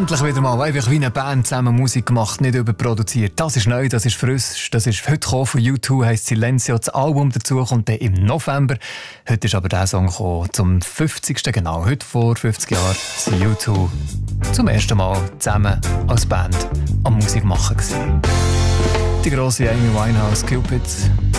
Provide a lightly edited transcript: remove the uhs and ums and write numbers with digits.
Endlich wieder mal einfach wie eine Band zusammen Musik gemacht, nicht überproduziert. Das ist neu, das ist frisch, das ist heute gekommen von U2, heisst Silencio. Das Album dazu kommt dann im November. Heute ist aber der Song gekommen, zum 50. Genau, heute vor 50 Jahren sind U2 zum ersten Mal zusammen als Band am Musik machen gewesen. Die grosse Amy Winehouse, Cupid.